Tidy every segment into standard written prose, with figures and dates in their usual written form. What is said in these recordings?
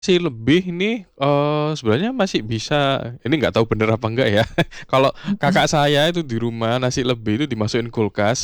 Si lebih ini, sebenarnya masih bisa, ini nggak tahu bener apa enggak ya. Kalau Mhm. kakak saya itu di rumah nasi lebih itu dimasukin kulkas,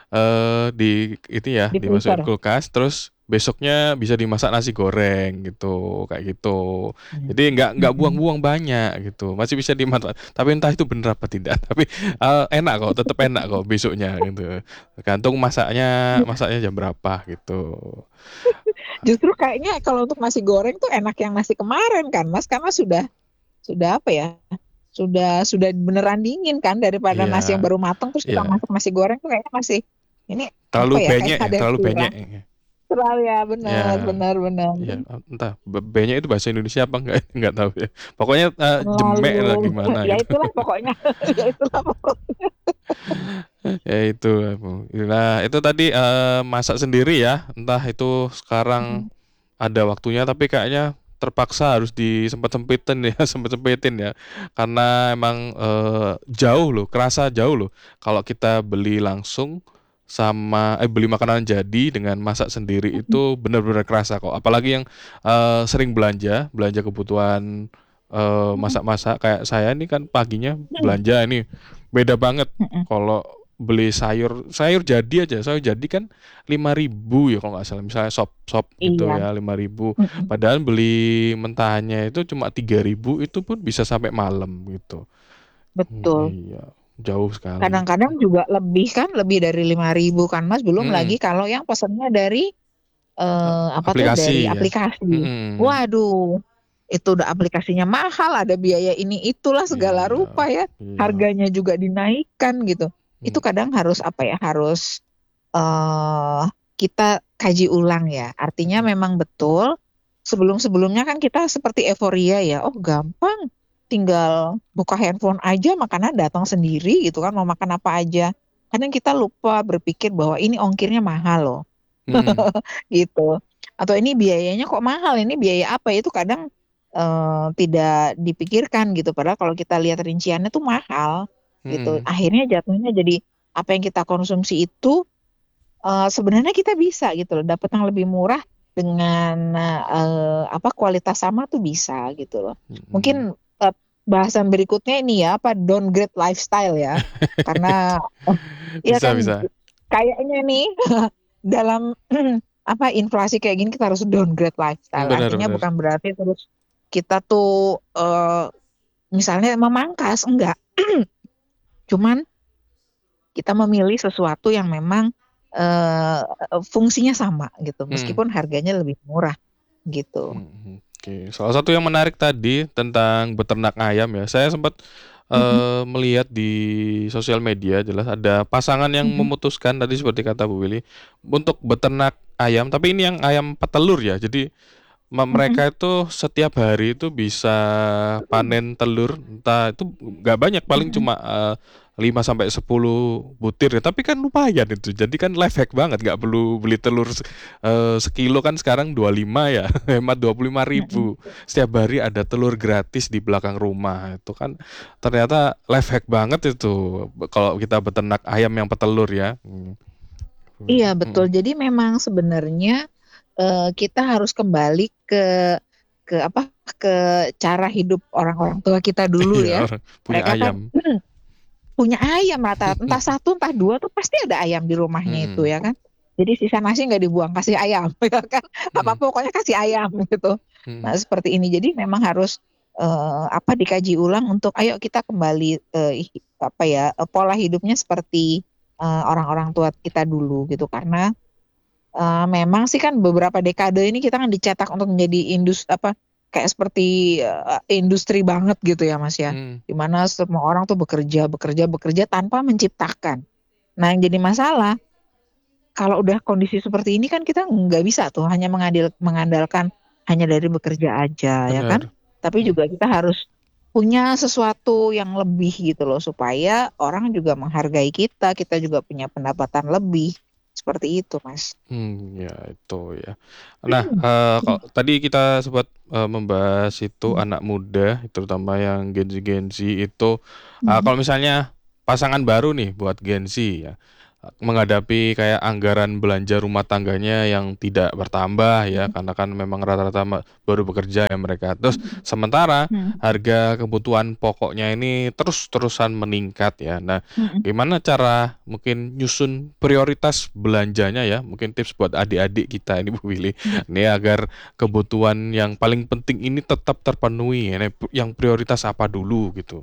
Di dimasukin freezer? kulkas terus besoknya bisa dimasak nasi goreng gitu, kayak gitu. Jadi Mmm, nggak mhm. buang-buang banyak gitu, masih bisa dimasak. Tapi entah itu bener apa tidak, tapi, enak kok, tetep enak kok besoknya gitu. Tergantung masaknya jam berapa gitu. Justru kayaknya kalau untuk nasi goreng tuh enak yang nasi kemarin kan Mas, karena sudah apa ya, sudah beneran dingin kan daripada nasi yang Iya, baru mateng terus kita iya. masak nasi goreng tuh kayaknya masih ini apa Terlalu ya, kayak benyek ya, ada yang terlalu benyek kurang. ya. Terlalu ya, Ya, bener bener bener. iya, entah benyek itu bahasa Indonesia apa enggak enggak tahu ya. Pokoknya, jemek lah Terlalu gimana ya gitu. itulah pokoknya, ya itulah pokoknya. Ya itu aku. Nah, itu tadi, masak sendiri ya, entah itu sekarang Mhm, ada waktunya tapi kayaknya terpaksa harus disempet-sempetin ya, sempet-sempetin ya. Karena emang, jauh loh, kerasa jauh loh kalau kita beli langsung beli makanan jadi dengan masak sendiri mhm, itu bener-bener kerasa kok. Apalagi yang, sering belanja, belanja kebutuhan, mhm, masak-masak kayak saya ini kan paginya mhm, belanja ini, beda banget mhm. kalau beli sayur sayur jadi aja, sayur jadi kan 5.000 ya kalau nggak salah, misalnya sop sop gitu Iya, ya 5.000, mhm, padahal beli mentahnya itu cuma 3.000 itu pun bisa sampai malam gitu. betul. Iya, jauh sekali. Kadang-kadang juga lebih kan, lebih dari 5.000 kan Mas, belum Mhm, lagi kalau yang pesennya dari, apa tuh, dari aplikasi ya. aplikasi. Mhm, Waduh, itu udah aplikasinya mahal, ada biaya ini itulah segala iya, rupa ya, iya, harganya juga dinaikkan gitu. Itu mmm, kadang harus apa ya, harus, eee, kita kaji ulang ya. Artinya mhm, memang betul, sebelum-sebelumnya kan kita seperti euforia ya, "Oh gampang, tinggal buka handphone aja makanan datang sendiri," gitu kan, mau makan apa aja. Kadang kita lupa berpikir bahwa ini ongkirnya mahal loh. mhm, Gitu. Atau ini biayanya kok mahal, ini biaya apa, itu kadang, tidak dipikirkan gitu, padahal kalau kita lihat rinciannya tuh mahal, gitu. mhm, Akhirnya jatuhnya jadi apa yang kita konsumsi itu, sebenarnya kita bisa gitu loh, dapet yang lebih murah dengan, apa, kualitas sama tuh bisa gitu loh. mhm. Mungkin, bahasan berikutnya ini ya, apa, downgrade lifestyle ya, karena iya Bisa, kan, bisa. kayaknya nih dalam apa, inflasi kayak gini kita harus downgrade lifestyle. Bener, Artinya bener. bukan berarti terus kita tuh, misalnya memangkas, enggak. Cuman kita memilih sesuatu yang memang, eee, fungsinya sama gitu, Mhm. meskipun harganya lebih murah gitu. Mhm, oke. Salah satu yang menarik tadi tentang beternak ayam ya, saya sempat, Mhm, melihat di sosial media jelas ada pasangan yang mhm, memutuskan tadi seperti kata Bu Willy, untuk beternak ayam, tapi ini yang ayam petelur ya. Jadi mhm, mereka itu setiap hari itu bisa mhm, panen telur, entah itu nggak banyak, paling mhm. cuma, 5 sampai 10 butir ya, tapi kan lumayan itu. Jadi kan life hack banget, nggak perlu beli telur sekilo kan sekarang 25 ya, hemat 25.000. Mhm. Setiap hari ada telur gratis di belakang rumah, itu kan ternyata life hack banget itu, kalau kita beternak ayam yang petelur ya. Iya betul, Mhm. jadi memang sebenarnya, kita harus kembali ke apa, ke cara hidup orang-orang tua kita dulu Iya, ya. orang punya Mereka kan ayam. punya ayam rata-rata, entah 1 entah 2 tuh pasti ada ayam di rumahnya itu Mhm, ya kan. Jadi sisa nasi nggak dibuang, kasih ayam ya kan, mhm, apa-apa pokoknya kasih ayam gitu. Nah mhm, seperti ini, jadi memang harus, apa, dikaji ulang untuk ayo kita kembali, apa ya, pola hidupnya seperti, orang-orang tua kita dulu gitu. Karena, memang sih kan beberapa dekade ini kita kan dicetak untuk menjadi apa, kayak seperti, industri banget gitu ya, Mas, ya. mhm. Di mana semua orang tuh bekerja bekerja bekerja tanpa menciptakan. Nah yang jadi masalah, kalau udah kondisi seperti ini kan kita nggak bisa tuh hanya mengandalkan hanya dari bekerja aja ya kan. Bener, Tapi mhm, juga kita harus punya sesuatu yang lebih gitu loh, supaya orang juga menghargai kita, kita juga punya pendapatan lebih, seperti itu, Mas. ya itu ya. Nah, kalau tadi kita sempat, membahas itu anak muda, terutama yang Gen Z itu, Mhm, kalau misalnya pasangan baru nih buat Gen Z ya, menghadapi kayak anggaran belanja rumah tangganya yang tidak bertambah ya, Mhm. karena kan memang rata-rata baru bekerja ya mereka. Terus sementara Mhm. harga kebutuhan pokoknya ini terus-terusan meningkat ya. Nah, Mhm. gimana cara mungkin nyusun prioritas belanjanya ya? Mungkin tips buat adik-adik kita ini Bu Willy, Mhm. ini agar kebutuhan yang paling penting ini tetap terpenuhi ya. Nah, yang prioritas apa dulu gitu?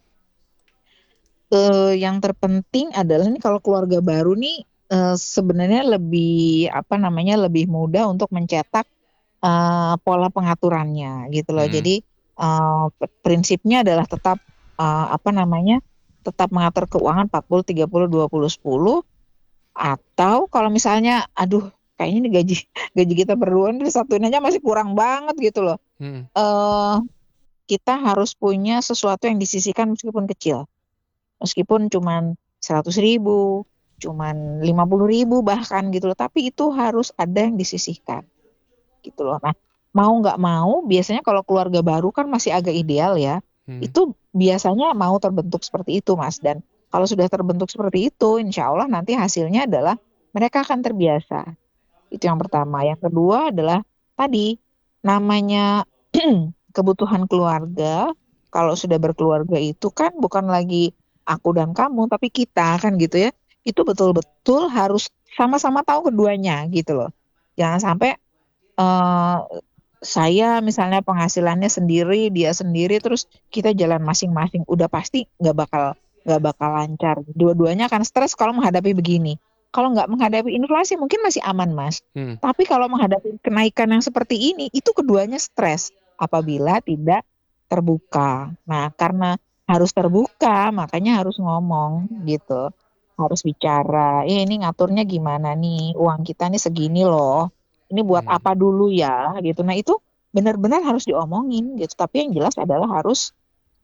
Yang terpenting adalah nih kalau keluarga baru nih sebenarnya lebih apa namanya lebih mudah untuk mencetak pola pengaturannya gitu loh. Hmm. Jadi prinsipnya adalah tetap apa namanya tetap mengatur keuangan 40 30 20 10 atau kalau misalnya aduh kayaknya ini gaji gaji kita berdua nih disatuin aja masih kurang banget gitu loh. Hmm. eh Kita harus punya sesuatu yang disisihkan meskipun kecil. Meskipun cuman 100.000, cuman 50.000 bahkan gitu loh. Tapi itu harus ada yang disisihkan gitu loh. Nah, mau nggak mau biasanya kalau keluarga baru kan masih agak ideal ya. Hmm. Itu biasanya mau terbentuk seperti itu, Mas. Dan kalau sudah terbentuk seperti itu, insya Allah nanti hasilnya adalah mereka akan terbiasa. Itu yang pertama. Yang kedua adalah tadi namanya kebutuhan keluarga. Kalau sudah berkeluarga itu kan bukan lagi aku dan kamu, tapi kita kan gitu ya. Itu betul-betul harus sama-sama tahu keduanya gitu loh. Jangan sampai eh, saya misalnya penghasilannya sendiri, dia sendiri, terus kita jalan masing-masing. Udah pasti nggak bakal lancar. Dua-duanya akan stres kalau menghadapi begini. Kalau nggak menghadapi inflasi mungkin masih aman, Mas. Hmm. Tapi kalau menghadapi kenaikan yang seperti ini, itu keduanya stres apabila tidak terbuka. Nah, karena harus terbuka, makanya harus ngomong gitu. Harus bicara, ini ngaturnya gimana nih? Uang kita nih segini loh, ini buat Hmm. apa dulu ya gitu. Nah itu benar-benar harus diomongin gitu. Tapi yang jelas adalah harus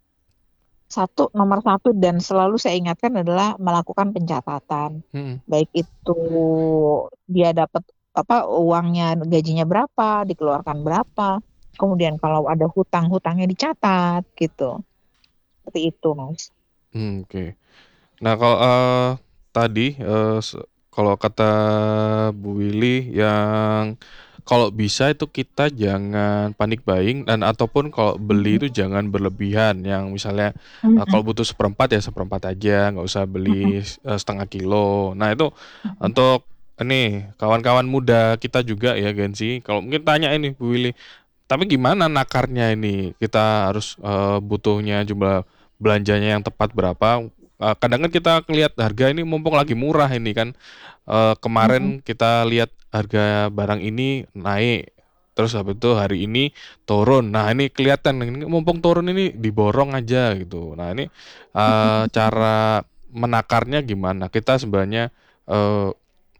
nomor satu dan selalu saya ingatkan adalah melakukan pencatatan. Hmm. Baik itu dia dapat apa uangnya gajinya berapa, dikeluarkan berapa. Kemudian kalau ada hutang-hutangnya dicatat gitu. Seperti itu, Mas. Oke. Nah, kalau tadi kalau kata Bu Willy yang kalau bisa itu kita jangan panik buying dan ataupun kalau beli Mm-mm. itu jangan berlebihan. Yang misalnya kalau Mm-mm. butuh seperempat ya seperempat aja, nggak usah Mm-mm. beli setengah kilo. Nah itu untuk ini kawan-kawan muda kita juga ya Gensi. Kalau mungkin tanya ini Bu Willy, tapi gimana nakarnya ini? Kita harus butuhnya jumlah belanjanya yang tepat berapa? Kadang kan kita ngelihat harga ini mumpung lagi murah ini kan. Mm-mm. Kemarin kita lihat harga barang ini naik, terus habis itu hari ini turun. Nah ini kelihatan ini mumpung turun ini diborong aja gitu. Nah ini cara menakarnya gimana? Kita sebenarnya eh,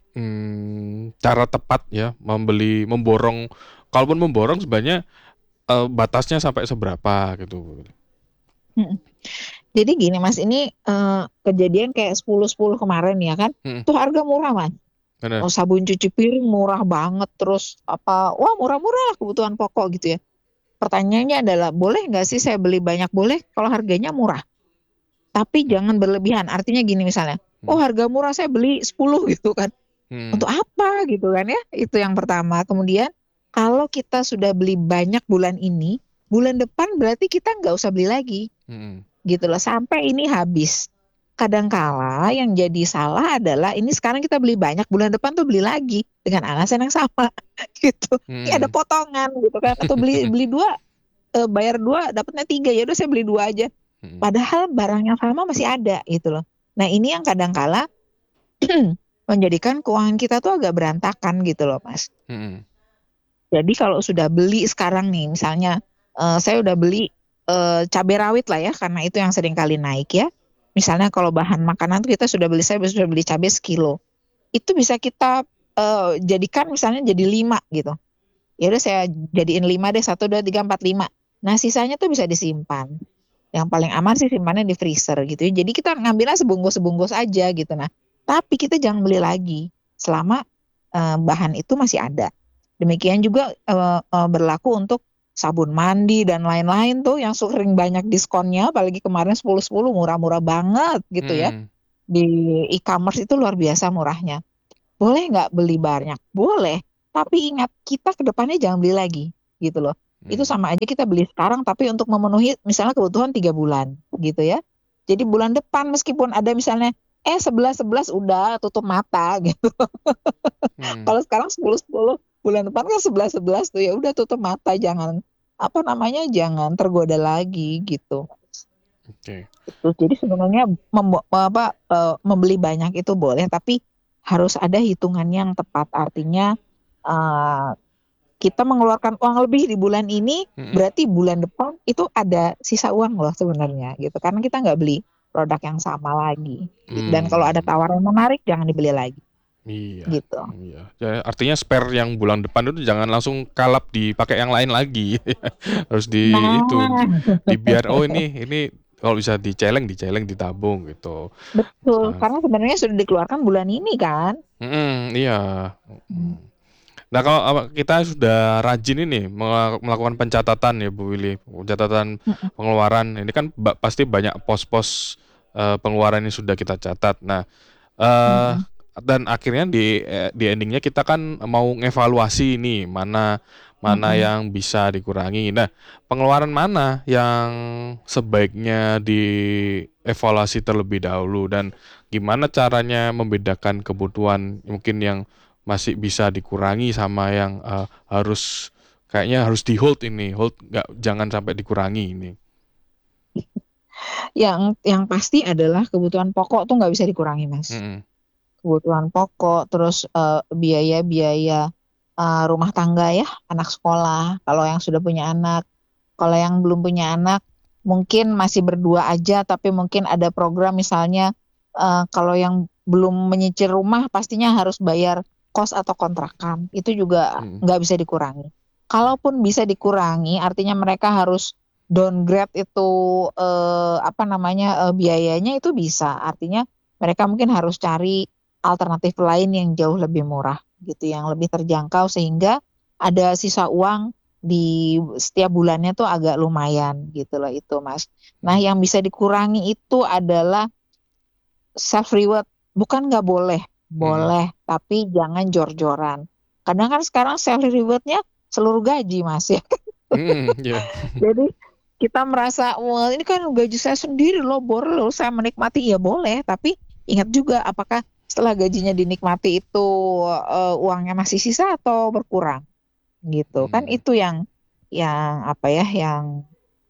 cara tepat ya memborong. Kalaupun memborong sebenarnya batasnya sampai seberapa gitu? Mm-mm. Jadi gini Mas, ini kejadian kayak 10-10 kemarin ya kan. Mhm, Tuh harga murah Mas. bener. Oh, sabun cuci piring murah banget terus apa wah murah-murah kebutuhan pokok gitu ya. Pertanyaannya adalah boleh nggak sih saya beli banyak? Boleh kalau harganya murah. Tapi jangan berlebihan. Artinya gini misalnya, oh Mhm, harga murah saya beli 10 gitu kan. mhm, Untuk apa gitu kan ya? Itu yang pertama. Kemudian kalau kita sudah beli banyak bulan ini, bulan depan berarti kita nggak usah beli lagi mhm, gitu loh sampai ini habis. Kadangkala yang jadi salah adalah ini sekarang kita beli banyak, bulan depan tuh beli lagi dengan alasan yang sama gitu. Ini ada mhm, potongan gitu kan atau beli beli dua bayar dua dapatnya tiga ya udah saya beli dua aja. mhm, Padahal barang yang sama masih ada gitu loh. Nah, ini yang kadangkala menjadikan keuangan kita tuh agak berantakan gitu loh, Mas. mhm, Jadi kalau sudah beli sekarang nih, misalnya saya udah beli cabai rawit lah ya, karena itu yang sering kali naik ya. Misalnya kalau bahan makanan tuh kita sudah beli, saya sudah beli cabai sekilo. Itu bisa kita jadikan misalnya jadi 5 gitu. Ya udah saya jadiin 5 deh, 1, 2, 3, 4, 5. Nah sisanya tuh bisa disimpan. Yang paling aman sih simpannya di freezer gitu ya. Jadi kita ngambilnya sebungkus-sebungkus aja gitu. Nah, tapi kita jangan beli lagi selama bahan itu masih ada. Demikian juga berlaku untuk sabun mandi dan lain-lain tuh yang sering banyak diskonnya, apalagi kemarin 10-10 murah-murah banget gitu ya. mhm, di e-commerce itu luar biasa murahnya. Boleh nggak beli banyak? Boleh. Tapi ingat, kita ke depannya jangan beli lagi, gitu loh. Itu Hmm. sama aja kita beli sekarang, tapi untuk memenuhi misalnya kebutuhan 3 bulan, gitu ya. Jadi bulan depan meskipun ada misalnya, 11-11 udah tutup mata, gitu. Hmm. Kalau sekarang 10-10, bulan depan kan 11-11 tuh, ya udah tutup mata, jangan apa namanya, jangan tergoda lagi, gitu. Oke. Jadi sebenarnya membeli banyak itu boleh, tapi harus ada hitungan yang tepat. Artinya eh, kita mengeluarkan uang lebih di bulan ini, Mm-mm. berarti bulan depan itu ada sisa uang loh sebenarnya gitu. Karena kita nggak beli produk yang sama lagi. Gitu. Dan kalau ada Hmm. tawaran menarik, jangan dibeli lagi Iya, gitu. iya. Ya, artinya spare yang bulan depan itu jangan langsung kalap dipakai yang lain lagi. Harus di itu Nah, dibiar oh ini kalau bisa diceleng ditabung gitu. betul. Nah, Karena sebenarnya sudah dikeluarkan bulan ini kan. iya. Hmm. Mm. Nah, kalau kita sudah rajin ini melakukan pencatatan ya Bu Willy, pencatatan pengeluaran. Ini kan pasti banyak pos-pos pengeluaran yang sudah kita catat. Nah, eh Mm-mm. dan akhirnya di endingnya kita kan mau ngevaluasi ini mana mana Mm-mm. yang bisa dikurangi. Nah, pengeluaran mana yang sebaiknya dievaluasi terlebih dahulu dan gimana caranya membedakan kebutuhan mungkin yang masih bisa dikurangi sama yang kayaknya harus di hold ini, hold nggak jangan sampai dikurangi ini. Yang pasti adalah kebutuhan pokok tuh nggak bisa dikurangi, Mas. Mm-mm. Kebutuhan pokok, terus biaya-biaya rumah tangga ya, anak sekolah, kalau yang sudah punya anak. Kalau yang belum punya anak, mungkin masih berdua aja, tapi mungkin ada program misalnya, kalau yang belum menyicil rumah, pastinya harus bayar kos atau kontrakan. Itu juga Mm-mm. nggak bisa dikurangi. Kalaupun bisa dikurangi, artinya mereka harus downgrade itu apa namanya biayanya itu bisa. Artinya mereka mungkin harus cari alternatif lain yang jauh lebih murah gitu, yang lebih terjangkau sehingga ada sisa uang di setiap bulannya tuh agak lumayan gitu loh itu Mas. Nah yang bisa dikurangi itu adalah self reward. Bukan nggak boleh, Mm-mm. boleh, tapi jangan jor-joran. Kadang kan sekarang self rewardnya seluruh gaji Mas ya. Mm-mm. Ya. Jadi kita merasa, wah ini kan gaji saya sendiri loh, boleh loh saya menikmati, ya boleh. Tapi ingat juga apakah setelah gajinya dinikmati itu uangnya masih sisa atau berkurang gitu. Kan Hmm. itu yang apa ya, yang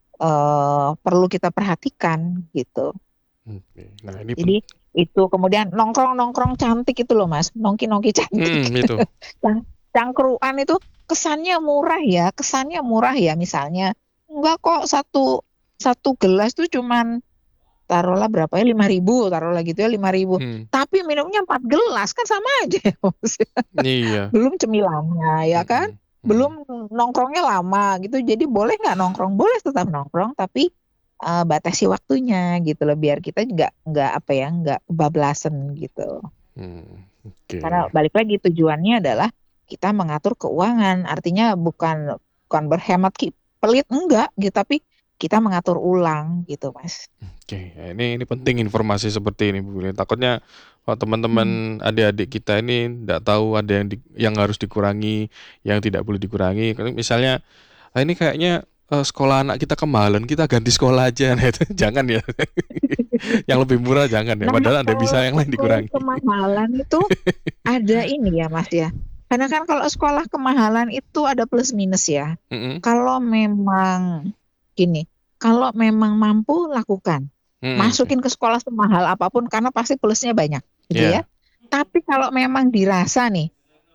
perlu kita perhatikan gitu. Oke. Nah, ini Jadi itu kemudian nongkrong-nongkrong cantik itu loh Mas, nongki-nongki cantik. itu. Cangkruan itu kesannya murah ya, kesannya murah ya misalnya. Enggak kok, satu satu gelas tuh cuman taruhlah berapa ya, 5.000, taruhlah gitu ya, 5.000. Hmm. Tapi minumnya 4 gelas kan sama aja ya, Mas. Iya. Belum cemilannya ya kan, Mm-mm. Mm-mm. belum nongkrongnya lama gitu. Jadi boleh nggak nongkrong, boleh tetap nongkrong, tapi batasi waktunya gitu loh, biar kita nggak apa ya, nggak kebablasan gitu. Hmm. Karena Oke. balik lagi tujuannya adalah kita mengatur keuangan, artinya bukan bukan berhemat pelit enggak gitu, tapi kita mengatur ulang gitu Mas. Oke. Ya, ini penting informasi seperti ini Bu Lili. Takutnya kalau Hmm. teman-teman adik-adik kita ini tidak tahu ada yang harus dikurangi, yang tidak boleh dikurangi. Kalau misalnya ini kayaknya sekolah anak kita kemahalan, kita ganti sekolah aja. Nah, itu jangan ya. Yang lebih murah jangan ya. Nah Padahal ada kalau bisa yang lain sekolah dikurangi. kemahalan itu ada ini ya Mas ya. Karena kan kalau sekolah kemahalan itu ada plus minus ya. Mm-mm. Kalau memang gini, kalau memang mampu lakukan, Mm-mm. Oke. masukin ke sekolah semahal apapun karena pasti plusnya banyak, gitu ya. Ya. Tapi kalau memang dirasa nih,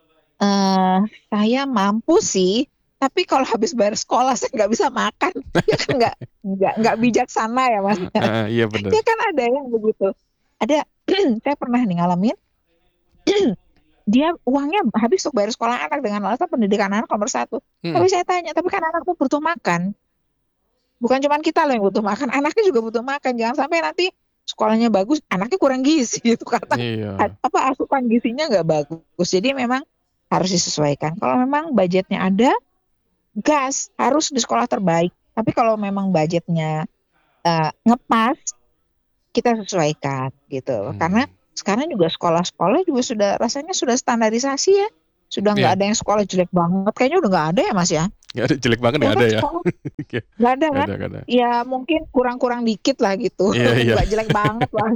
eh saya mampu sih, tapi kalau habis bayar sekolah saya nggak bisa makan, ya kan nggak bijaksana ya Mas. Iya benar. Ya kan ada yang begitu. Ada, saya pernah nih ngalamin, dia uangnya habis untuk bayar sekolah anak dengan alasan pendidikan anak nomor satu. Tapi Mm. saya tanya, tapi kan anakmu butuh makan. Bukan cuma kita loh yang butuh makan, anaknya juga butuh makan. Jangan sampai nanti sekolahnya bagus, anaknya kurang gizi itu karena Iya. apa asupan gizinya nggak bagus. Jadi memang harus disesuaikan. Kalau memang budgetnya ada, gas harus di sekolah terbaik. Tapi kalau memang budgetnya ngepas, kita sesuaikan gitu. Karena sekarang juga sekolah-sekolah juga rasanya sudah standarisasi ya. Sudah nggak Iya. ada yang sekolah jelek banget. Kayaknya udah nggak ada ya Mas ya. Nggak ada jelek banget, Ya nggak kan ada ya? sekolah nggak ada Nggak kan. ada, nggak ada. Ya mungkin kurang-kurang dikit lah gitu. Iya, iya. Nggak jelek banget lah.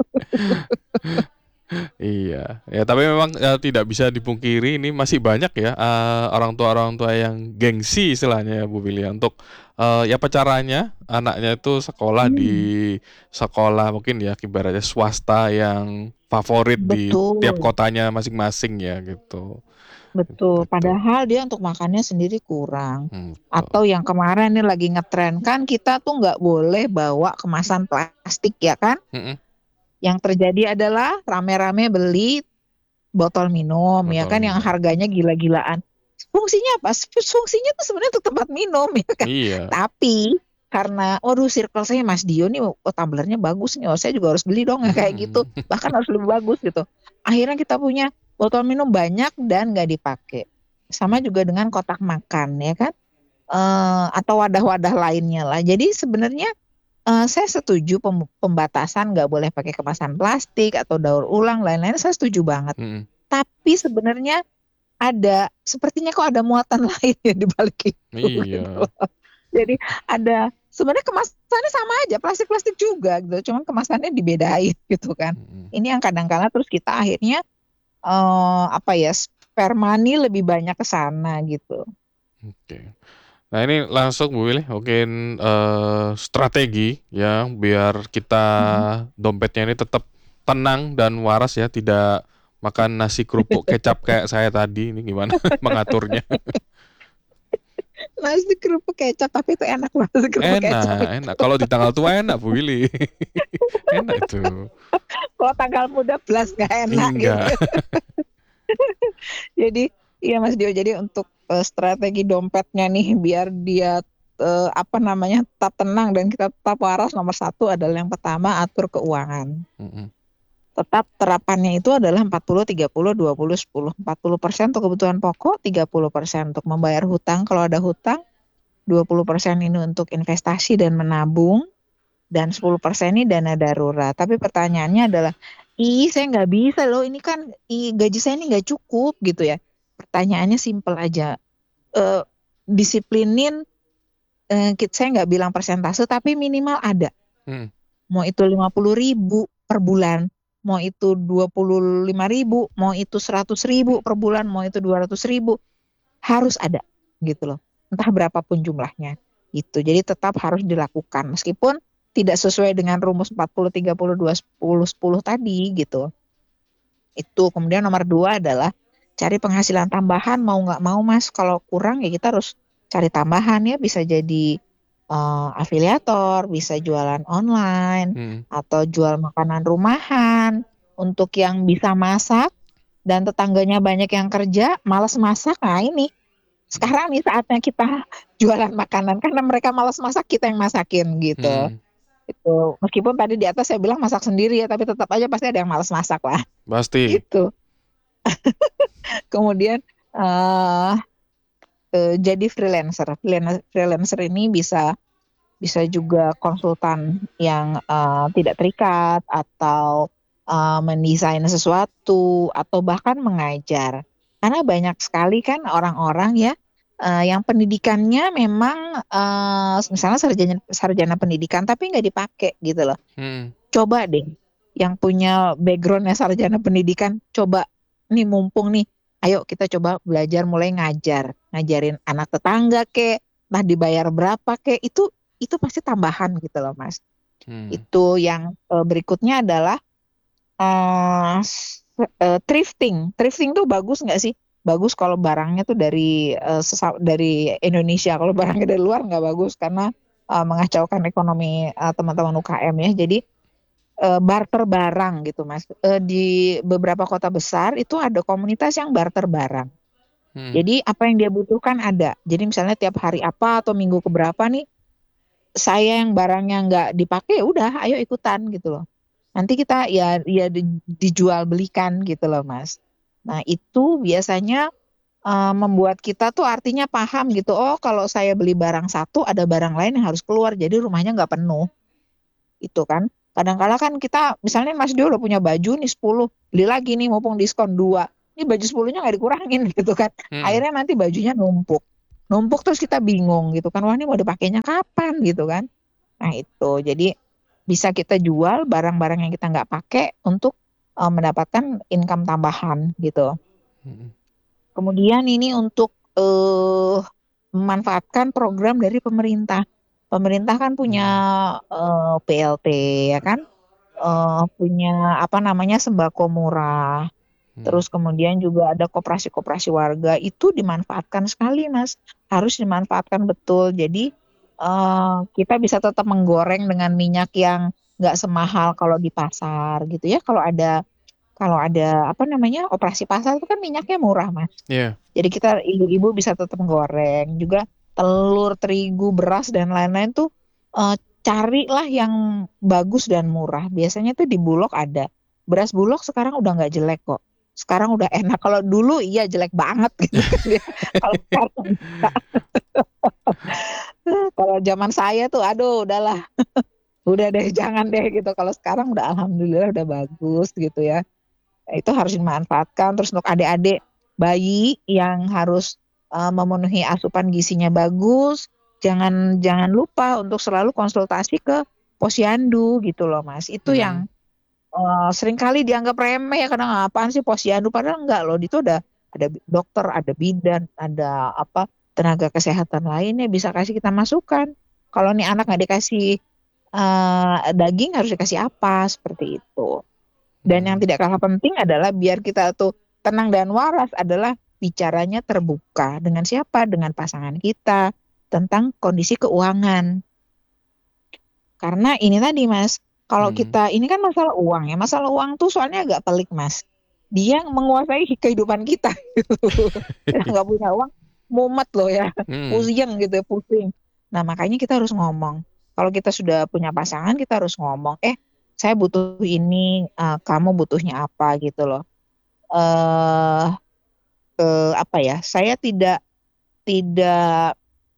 Iya, ya tapi memang tidak bisa dipungkiri ini masih banyak ya orang tua yang gengsi istilahnya ya Bu Willy untuk ya apa caranya anaknya itu sekolah di sekolah mungkin ya ibaratnya swasta yang favorit di tiap Betul. kotanya masing-masing ya gitu. Betul, Gitu. padahal dia untuk makannya sendiri kurang. Betul. Atau yang kemarin nih lagi ngetren kan kita tuh nggak boleh bawa kemasan plastik ya kan? Mm-mm. Yang terjadi adalah rame-rame beli botol minum ya Botol kan yang minum. harganya gila-gilaan. Fungsinya apa? Fungsinya tuh sebenarnya untuk tempat minum ya kan. Iya. Tapi karena waduh circle saya Mas Dio nih tumblernya bagus nih, saya juga harus beli dong ya kayak gitu. Bahkan harus lebih bagus gitu. Akhirnya kita punya botol minum banyak dan nggak dipakai. Sama juga dengan kotak makan ya kan. Atau wadah-wadah lainnya lah. Jadi sebenarnya saya setuju pembatasan nggak boleh pakai kemasan plastik atau daur ulang lain-lain. Saya setuju banget. Tapi sebenarnya sepertinya kok ada muatan lain ya di balik itu. Iya. Gitu. Jadi sebenarnya kemasannya sama aja, plastik-plastik juga gitu. Cuman kemasannya dibedain gitu kan. Ini yang kadang-kala terus kita akhirnya spare money lebih banyak ke sana gitu. Oke. Nah ini langsung Bu Willy mungkin strategi ya biar kita dompetnya ini tetap tenang dan waras ya, tidak makan nasi kerupuk kecap kayak saya tadi. Ini gimana mengaturnya? Nasi kerupuk kecap, tapi itu enak banget nasi kerupuk kecap. Enak. Kalau di tanggal tua enak Bu Willy. Enak itu. Kalau tanggal muda plus nggak enak gitu. Enggak. Jadi iya Mas Dio, jadi untuk strategi dompetnya nih biar dia tetap tenang dan kita tetap waras, nomor 1 adalah yang pertama atur keuangan. Tetap terapannya itu adalah 40-30-20-10. 40% untuk kebutuhan pokok, 30% untuk membayar hutang kalau ada hutang, 20% ini untuk investasi dan menabung, dan 10% ini dana darurat. Tapi pertanyaannya adalah, saya nggak bisa loh, ini kan gaji saya ini nggak cukup gitu ya. Pertanyaannya simpel aja, disiplinin, saya nggak bilang persentase, tapi minimal ada. Mau itu 50.000 per bulan, mau itu 25.000, mau itu 100.000 per bulan, mau itu 200.000, harus ada gitu loh. Entah berapapun jumlahnya. Gitu. Jadi tetap harus dilakukan meskipun tidak sesuai dengan rumus 40-30-20-10 tadi gitu. Itu. Kemudian nomor 2 adalah cari penghasilan tambahan, mau nggak mau Mas. Kalau kurang ya kita harus cari tambahan ya, bisa jadi afiliator, bisa jualan online, atau jual makanan rumahan. Untuk yang bisa masak dan tetangganya banyak yang kerja, malas masak, nah ini sekarang nih saatnya kita jualan makanan, karena mereka malas masak, kita yang masakin gitu. Itu meskipun tadi di atas saya bilang masak sendiri ya, tapi tetap aja pasti ada yang malas masak lah. Pasti. Gitu. Kemudian jadi freelancer. Freelancer ini bisa juga konsultan yang tidak terikat, atau mendesain sesuatu, atau bahkan mengajar. Karena banyak sekali kan orang-orang ya yang pendidikannya memang misalnya sarjana pendidikan tapi nggak dipakai gitu loh. Coba deh yang punya backgroundnya sarjana pendidikan, coba nih mumpung nih, ayo kita coba belajar mulai ngajarin anak tetangga kek, nah dibayar berapa kek, itu pasti tambahan gitu loh Mas. Itu yang berikutnya adalah thrifting. Thrifting tuh bagus nggak sih? Bagus kalau barangnya tuh dari Indonesia. Kalau barangnya dari luar nggak bagus, karena mengacaukan ekonomi teman-teman UKM ya. Jadi barter barang gitu Mas. Di beberapa kota besar itu ada komunitas yang barter barang. Jadi apa yang dia butuhkan ada. Jadi misalnya tiap hari apa atau minggu keberapa nih, saya yang barangnya nggak dipakai, udah ayo ikutan gitu loh. Nanti kita ya dijual belikan gitu loh Mas. Nah itu biasanya membuat kita tuh artinya paham gitu. Oh kalau saya beli barang satu, ada barang lain yang harus keluar, jadi rumahnya nggak penuh. Itu kan. Kadang kala kan kita misalnya Mas Dio udah punya baju nih 10, beli lagi nih mumpung diskon 2. Ini baju 10-nya nggak dikurangin gitu kan. Mhm. Akhirnya nanti bajunya numpuk. Numpuk terus kita bingung gitu kan. Wah, ini mau dipakainya kapan gitu kan. Nah, itu. Jadi bisa kita jual barang-barang yang kita nggak pakai untuk mendapatkan income tambahan gitu. Mhm. Kemudian ini untuk memanfaatkan program dari pemerintah. Pemerintah kan punya Mhm. PLT ya kan, punya apa namanya sembako murah. Mhm. Terus kemudian juga ada koperasi-koperasi warga itu dimanfaatkan sekali, Mas. Harus dimanfaatkan betul. Jadi kita bisa tetap menggoreng dengan minyak yang nggak semahal kalau di pasar gitu ya. Kalau ada apa namanya operasi pasar itu kan minyaknya murah, Mas. Iya. Jadi kita ibu-ibu bisa tetap goreng juga telur, terigu, beras dan lain-lain tuh carilah yang bagus dan murah. Biasanya tuh di Bulog ada. Beras Bulog sekarang udah nggak jelek kok. Sekarang udah enak. Kalau dulu iya jelek banget gitu kan ya. Kalau sekarang enggak. Kalau zaman saya tuh aduh udahlah. Udah deh jangan deh gitu. Kalau sekarang udah alhamdulillah udah bagus gitu ya. Itu harus dimanfaatkan. Terus untuk adik-adik bayi yang harus memenuhi asupan gizinya bagus, jangan jangan lupa untuk selalu konsultasi ke posyandu gitu loh Mas. Itu Mhm. yang seringkali dianggap remeh ya kadang apaan sih posyandu padahal enggak loh. Itu ada dokter, ada bidan, ada apa tenaga kesehatan lainnya bisa kasih kita masukan. Kalau nih anak nggak dikasih daging harus dikasih apa seperti itu. Dan yang Mhm. tidak kalah penting adalah biar kita tuh tenang dan waras adalah bicaranya terbuka. Dengan siapa? Dengan pasangan kita tentang kondisi keuangan. Karena ini tadi Mas, kalau Mhm. kita ini kan masalah uang ya. Masalah uang tuh soalnya agak pelik Mas. Dia menguasai kehidupan kita gitu. Nggak punya uang, mumet loh ya. Mhm. Pusing gitu ya, pusing. Nah makanya kita harus ngomong. Kalau kita sudah punya pasangan, kita harus ngomong. Saya butuh ini, kamu butuhnya apa gitu loh. Eh, apa ya? Saya tidak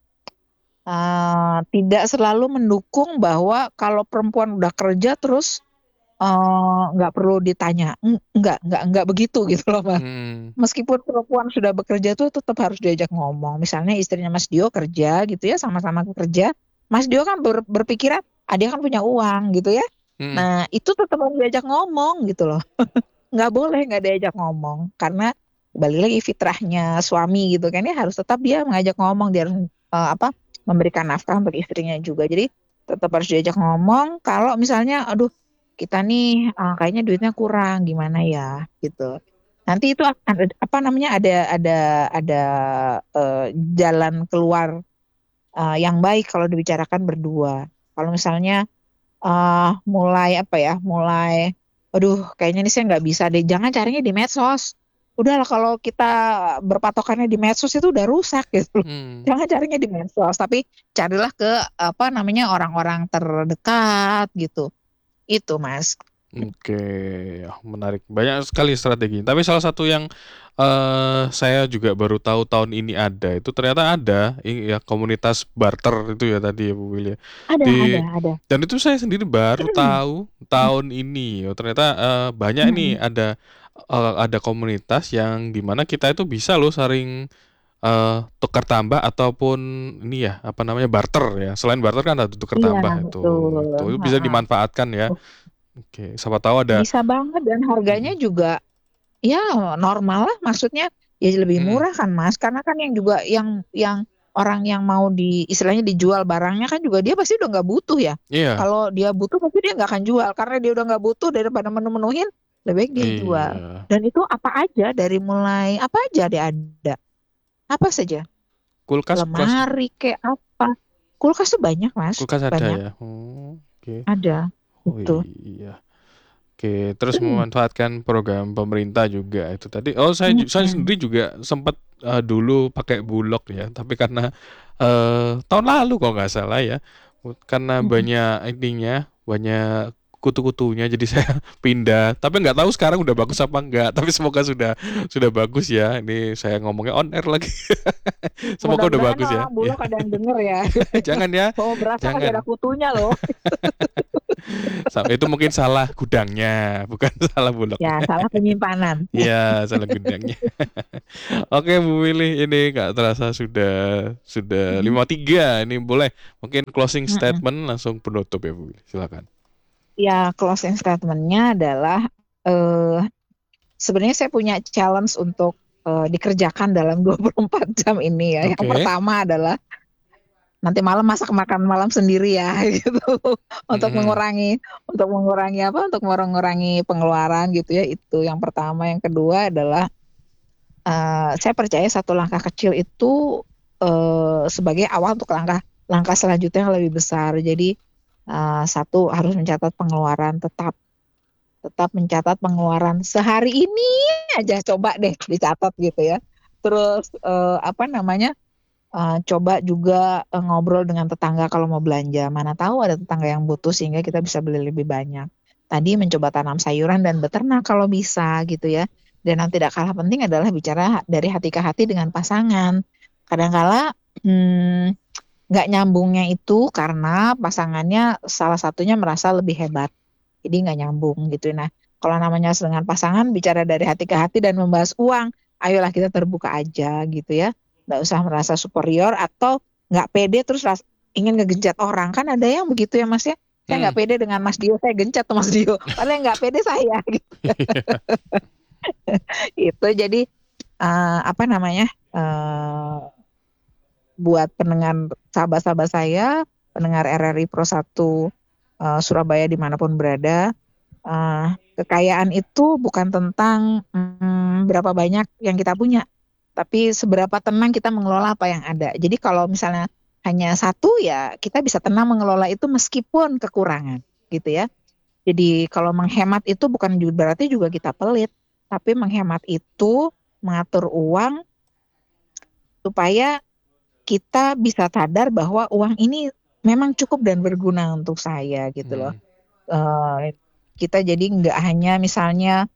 tidak selalu mendukung bahwa kalau perempuan udah kerja terus nggak perlu ditanya. Enggak begitu gitu loh, Mas. Mhm. Meskipun perempuan sudah bekerja tuh tetap harus diajak ngomong. Misalnya istrinya Mas Dio kerja gitu ya, sama-sama kerja. Mas Dio kan berpikiran, dia kan punya uang gitu ya. Mhm. Nah, itu tetap harus diajak ngomong gitu loh. Nggak boleh nggak diajak ngomong. Karena balik lagi fitrahnya suami gitu kan ya, harus tetap dia mengajak ngomong. Dia harus apa memberikan nafkah untuk istrinya juga. Jadi tetap harus diajak ngomong. Kalau misalnya, aduh kita nih kayaknya duitnya kurang, gimana ya gitu. Nanti itu apa namanya ada jalan keluar yang baik kalau dibicarakan berdua. Kalau misalnya mulai apa ya, aduh kayaknya nih saya nggak bisa deh. Jangan carinya di medsos. Udahlah kalau kita berpatokannya di medsos itu udah rusak gitu loh. Mhm. Jangan carinya di medsos, tapi carilah ke apa namanya orang-orang terdekat gitu. Itu Mas. Oke, ya menarik. Banyak sekali strategi. Tapi salah satu yang, saya juga baru tahu tahun ini ada, itu ternyata ada ya komunitas barter itu ya tadi ya Bu Wil ya. Ada. Dan itu saya sendiri baru tahu tahun ini, oh ternyata, banyak nih ada komunitas yang di mana kita itu bisa loh saling, tukar tambah ataupun ini ya, apa namanya, barter ya. Selain barter kan ada tukar Iya, tambah betul. itu bisa Heeh. dimanfaatkan ya. Oke, siapa tahu ada. Bisa banget dan harganya Mhm. juga ya normal lah, maksudnya ya lebih Mhm. murah kan Mas, karena kan yang juga yang orang yang mau istilahnya dijual barangnya kan juga dia pasti udah nggak butuh ya. Iya. Kalau dia butuh pasti dia nggak akan jual karena dia udah nggak butuh daripada menu-menuhin lebih baik dia jual. Iya. Dan itu apa aja dari mulai apa aja dia ada, apa saja, Kulkas lemari kayak apa, kulkas tuh banyak Mas, kulkas ada banyak ya? Oh, oke. ada Oh, itu. iya. Oke, terus memanfaatkan program pemerintah juga itu tadi. Oh, saya Mm-mm. sendiri juga sempat, dulu pakai Bulog ya, tapi karena, tahun lalu kalau nggak salah ya, karena Mm-mm. banyak ininya, banyak kutu-kutunya jadi saya pindah. Tapi nggak tahu sekarang udah bagus apa enggak, tapi semoga sudah bagus ya. Ini saya ngomongnya on air lagi. Semoga udah Mudah-mudahan bagus ya. orang Ya. Bulog ada yang denger ya. Jangan ya, Oh, berasa masih ada jangan. kutunya loh. Itu mungkin salah gudangnya, bukan salah bulognya. Ya, salah penyimpanan. Iya, salah gudangnya. Oke Bu Willy, ini nggak terasa sudah Mm, 53. Ini boleh mungkin closing mm-mm. statement langsung penutup ya Bu Willy. Silakan. Ya, closing statement-nya adalah eh sebenarnya saya punya challenge untuk dikerjakan dalam 24 jam ini ya. Yang Oke. pertama adalah nanti malam masak makan malam sendiri ya gitu. Untuk Mhm. mengurangi apa? Untuk mengurangi pengeluaran gitu ya. Itu yang pertama. Yang kedua adalah saya percaya satu langkah kecil itu sebagai awal untuk langkah selanjutnya yang lebih besar. Jadi satu harus mencatat pengeluaran, tetap mencatat pengeluaran sehari ini aja, coba deh dicatat gitu ya. Terus apa namanya? Coba juga ngobrol dengan tetangga kalau mau belanja. Mana tahu ada tetangga yang butuh sehingga kita bisa beli lebih banyak. Tadi mencoba tanam sayuran dan beternak kalau bisa gitu ya. Dan yang tidak kalah penting adalah bicara dari hati ke hati dengan pasangan. Kadangkala nggak nyambungnya itu karena pasangannya salah satunya merasa lebih hebat. Jadi nggak nyambung gitu. Nah, kalau namanya dengan pasangan bicara dari hati ke hati dan membahas uang, ayolah kita terbuka aja gitu ya. Nggak usah merasa superior atau nggak pede terus ingin ngegencat orang. Kan ada yang begitu ya Mas ya. Saya nggak Hmm. pede dengan Mas Dio, saya gencat tuh Mas Dio. Padahal yang nggak pede saya gitu. Itu jadi apa namanya? Buat pendengar sahabat-sahabat saya, pendengar RRI Pro 1 Surabaya dimanapun berada, kekayaan itu bukan tentang berapa banyak yang kita punya, tapi seberapa tenang kita mengelola apa yang ada. Jadi kalau misalnya hanya satu ya kita bisa tenang mengelola itu meskipun kekurangan gitu ya. Jadi kalau menghemat itu bukan berarti juga kita pelit, tapi menghemat itu mengatur uang supaya kita bisa sadar bahwa uang ini memang cukup dan berguna untuk saya gitu loh. Hmm. Kita jadi nggak hanya misalnya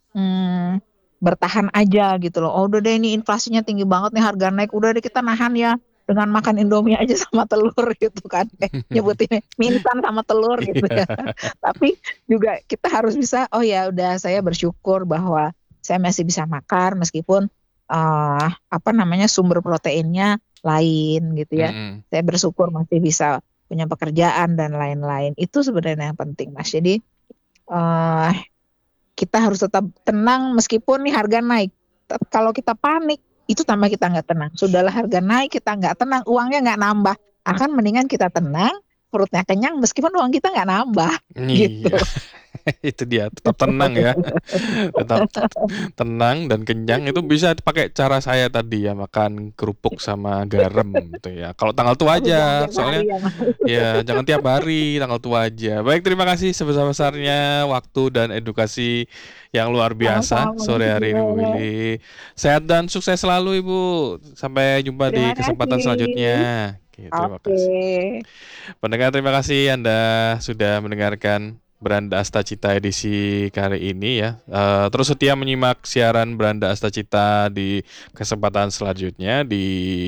bertahan aja gitu loh. Oh udah deh ini inflasinya tinggi banget nih, harga naik, udah deh kita nahan ya dengan makan Indomie aja sama telur gitu kan. Nyebutin mie instan sama telur gitu ya. Iya. Tapi juga kita harus bisa, oh ya udah saya bersyukur bahwa saya masih bisa makan meskipun apa namanya sumber proteinnya lain gitu ya. Mhm. Saya bersyukur masih bisa punya pekerjaan dan lain-lain. Itu sebenarnya yang penting Mas. Jadi eh kita harus tetap tenang meskipun nih harga naik. Kalau kita panik, itu tambah kita nggak tenang. Sudahlah harga naik, kita nggak tenang, uangnya nggak nambah. Akan mendingan kita tenang, perutnya kenyang meskipun uang kita nggak nambah. Gitu. Iya. Itu dia, tetap tenang ya. Tetap tenang dan kenyang itu bisa pakai cara saya tadi ya, makan kerupuk sama garam gitu ya. Kalau tanggal tua Tapi jangan aja, tiap hari soalnya ya Mas. ya jangan tiap hari, tanggal tua aja. Baik, terima kasih sebesar-besarnya waktu dan edukasi yang luar biasa Sama-sama Mas sore hari ini Bu Dio. Willy. Sehat dan sukses selalu Ibu. Sampai jumpa Terima di kesempatan kasih. selanjutnya. Oke, terima Oke. kasih. Pendengar, terima kasih Anda sudah mendengarkan Beranda Asta Cita edisi kali ini ya. Terus setia menyimak siaran Beranda Asta Cita di kesempatan selanjutnya di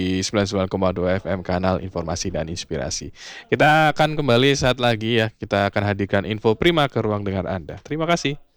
99,2 FM kanal Informasi dan Inspirasi. Kita akan kembali saat lagi ya. Kita akan hadirkan info prima ke ruang dengar Anda. Terima kasih.